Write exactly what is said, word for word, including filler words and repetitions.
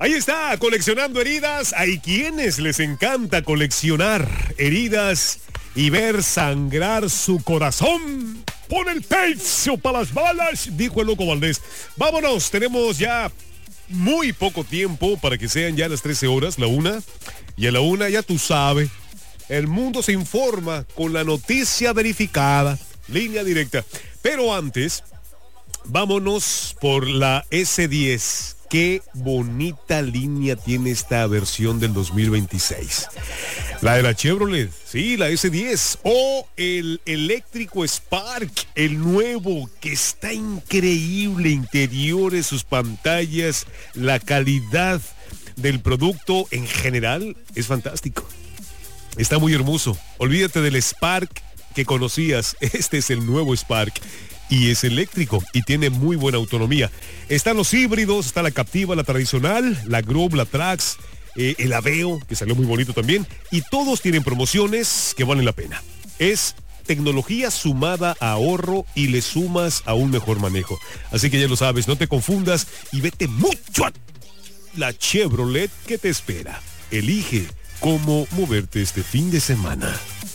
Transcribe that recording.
Ahí está, coleccionando heridas. Hay quienes les encanta coleccionar heridas y ver sangrar su corazón. Pon el pecho para las balas, dijo el Loco Valdés. Vámonos, tenemos ya muy poco tiempo para que sean ya las trece horas, la una. Y a la una ya tú sabes, el mundo se informa con la noticia verificada, línea directa. Pero antes, vámonos por la ese diez. Qué bonita línea tiene esta versión del dos mil veintiséis. La de la Chevrolet, sí, la ese diez. O el eléctrico Spark, el nuevo, que está increíble. Interiores, sus pantallas, la calidad del producto en general es fantástico. Está muy hermoso. Olvídate del Spark que conocías. Este es el nuevo Spark. Y es eléctrico y tiene muy buena autonomía. Están los híbridos, está la Captiva, la tradicional, la Grove, la Trax, eh, el Aveo, que salió muy bonito también. Y todos tienen promociones que valen la pena. Es tecnología sumada a ahorro y le sumas a un mejor manejo. Así que ya lo sabes, no te confundas y vete mucho a la Chevrolet que te espera. Elige cómo moverte este fin de semana.